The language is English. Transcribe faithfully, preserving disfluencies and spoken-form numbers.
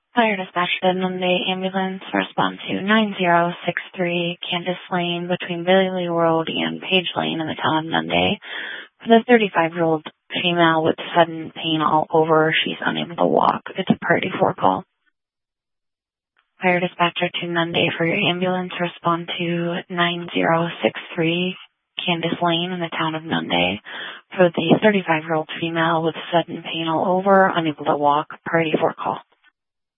Fire dispatch to Monday ambulance. Respond to nine zero six three Candace Lane between Bailey Road and Page Lane in the town of Monday. For the thirty-five-year-old female with sudden pain all over, she's unable to walk. It's a priority four call. Fire dispatcher to Monday for your ambulance. Respond to nine zero six three Candace Lane in the town of Monday. For the thirty-five-year-old female with sudden pain all over, unable to walk, priority four call.